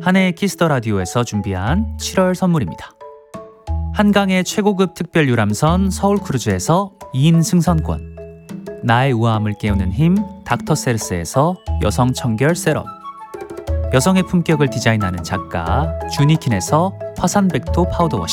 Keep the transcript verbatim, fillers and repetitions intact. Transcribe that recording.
한해의 키스더 라디오에서 준비한 칠월 선물입니다. 한강의 최고급 특별 유람선 서울크루즈에서 이 인 승선권, 나의 우아함을 깨우는 힘 닥터세르스에서 여성 청결 세럼, 여성의 품격을 디자인하는 작가 주니킨에서 화산백토 파우더 워시,